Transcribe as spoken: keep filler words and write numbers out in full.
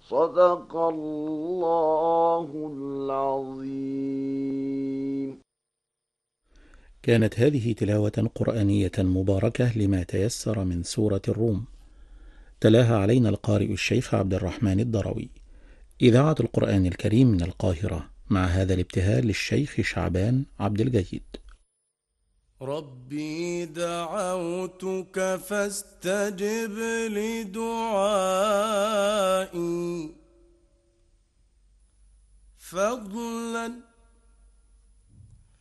صدق الله العظيم. كانت هذه تلاوة قرآنية مباركة لما تيسر من سورة الروم، تلاها علينا القارئ الشيخ عبد الرحمن الدروي. إذاعة القرآن الكريم من القاهرة، مع هذا الابتهال للشيخ شعبان عبد الجيد. ربي دعوتك فاستجب لدعائي، فضلا